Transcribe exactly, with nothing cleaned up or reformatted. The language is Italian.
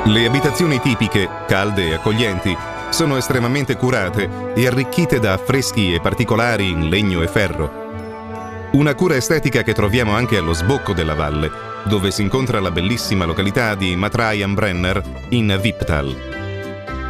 Le abitazioni tipiche, calde e accoglienti, sono estremamente curate e arricchite da affreschi e particolari in legno e ferro. Una cura estetica che troviamo anche allo sbocco della valle, dove si incontra la bellissima località di Matrajan Brenner in Viptal.